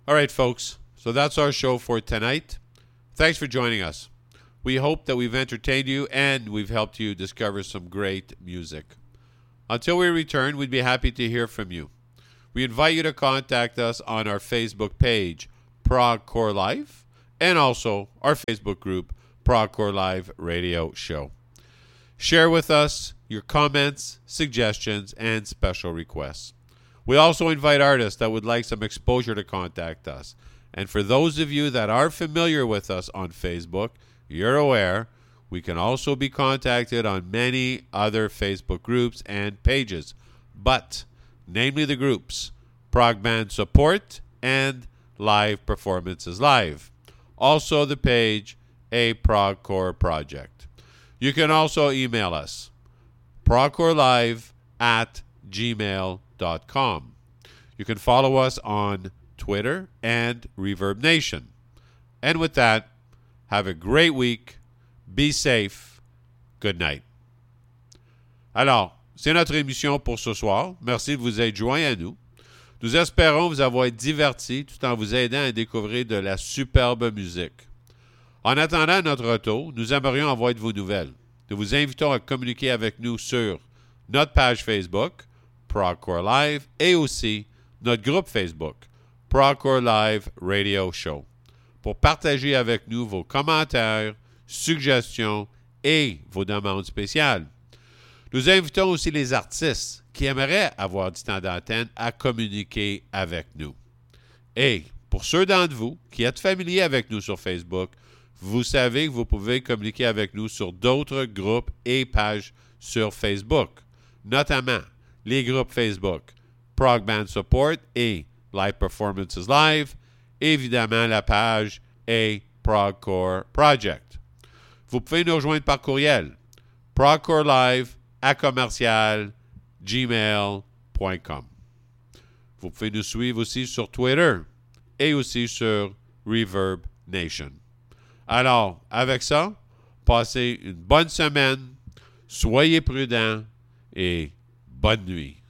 All right, folks. So that's our show for tonight. Thanks for joining us. We hope that we've entertained you and we've helped you discover some great music. Until we return, we'd be happy to hear from you. We invite you to contact us on our Facebook page, ProgCore Live, and also our Facebook group, ProgCore Live Radio Show. Share with us your comments, suggestions, and special requests. We also invite artists that would like some exposure to contact us. And for those of you that are familiar with us on Facebook, you're aware we can also be contacted on many other Facebook groups and pages, but namely the groups Prog Band Support and Live Performances Live. Also the page A ProgCore Project. You can also email us progcorelive@gmail.com. You can follow us on Twitter and Reverb Nation. And with that, have a great week. Be safe. Good night. Alors, c'est notre émission pour ce soir. Merci de vous être joints à nous. Nous espérons vous avoir divertis tout en vous aidant à découvrir de la superbe musique. En attendant notre retour, nous aimerions avoir de vos nouvelles. Nous vous invitons à communiquer avec nous sur notre page Facebook, ProgCore Live, et aussi notre groupe Facebook, ProgCore Live Radio Show, pour partager avec nous vos commentaires, suggestions et vos demandes spéciales. Nous invitons aussi les artistes qui aimeraient avoir du temps d'antenne à communiquer avec nous. Et pour ceux d'entre vous qui êtes familiers avec nous sur Facebook, vous savez que vous pouvez communiquer avec nous sur d'autres groupes et pages sur Facebook, notamment les groupes Facebook Prog Band Support et Live Performances Live, et évidemment la page A ProgCore Project. Vous pouvez nous rejoindre par courriel progcorelive@gmail.com. Vous pouvez nous suivre aussi sur Twitter et aussi sur Reverb Nation. Alors, avec ça, passez une bonne semaine, soyez prudents et bonne nuit.